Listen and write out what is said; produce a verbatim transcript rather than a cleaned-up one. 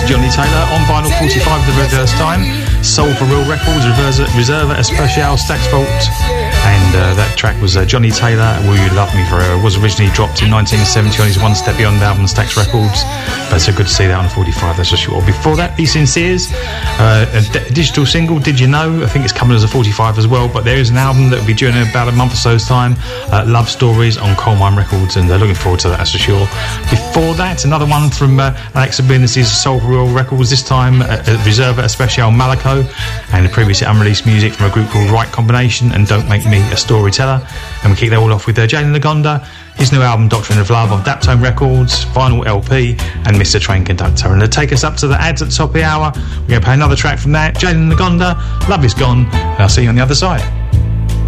Johnny Taylor on vinyl forty-five, the reverse time. Soul for Real Records, Reserva, Reserva Especial, Stax Vault. And uh, that track was uh, Johnny Taylor, Will You Love Me Forever. It was originally dropped in nineteen seventy on his One Step Beyond album, Stax Records. But it's so good to see that on forty-five, that's for sure. Before that, The Sinceres, uh, a d- digital single, Did You Know? I think it's coming as a forty-five as well. But there is an album that will be due in about a month or so's time, uh, Love Stories on Coal Mine Records. And they're looking forward to that, that's for sure. Before that, another one from uh, Alex Abinas' Soul for Real Records, this time uh, uh, Reserva Especial Malaco, and the previously unreleased music from a group called Right Combination and Don't Make Me a Storyteller. And we kick that all off with uh, Jalen Lagonda, his new album Doctrine of Love on Daptone Records, vinyl L P, and Mister Train Conductor. And to take us up to the ads at the top of the hour, we're going to play another track from that, Jalen Lagonda, Love Is Gone, and I'll see you on the other side.